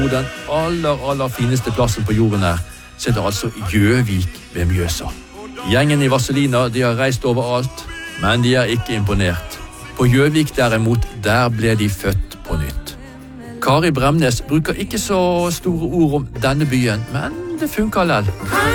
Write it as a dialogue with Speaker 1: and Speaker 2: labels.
Speaker 1: Den aller fineste plassen på jorden her, så er det altså Gjøvik ved Mjøsa. Gjengen i Vazelina, de har reist overalt, men de er ikke imponert. På Gjøvik derimot, der ble de født på nytt. Kari Bremnes bruker ikke så store ord om denne byen, men det funker lell.